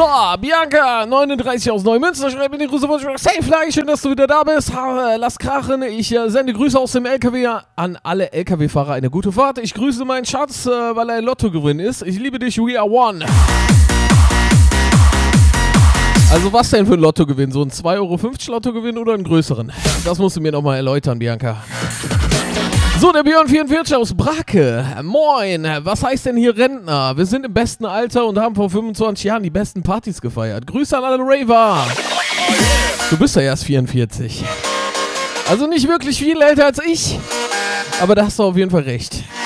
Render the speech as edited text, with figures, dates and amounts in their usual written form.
So, Bianca, 39 aus Neumünster, schreibt mir den Grüße. Safe Fly, schön, dass du wieder da bist. Lass krachen. Ich sende Grüße aus dem LKW an alle LKW-Fahrer. Eine gute Fahrt. Ich grüße meinen Schatz, weil er ein Lottogewinn ist. Ich liebe dich, we are one. Also was denn für ein Lottogewinn? So ein 2,50 Euro Lottogewinn oder einen größeren? Das musst du mir nochmal erläutern, Bianca. So, der Björn44 aus Brake. Moin, was heißt denn hier Rentner? Wir sind im besten Alter und haben vor 25 Jahren die besten Partys gefeiert. Grüße an alle Raver. Du bist ja erst 44. Also nicht wirklich viel älter als ich, aber da hast du auf jeden Fall recht.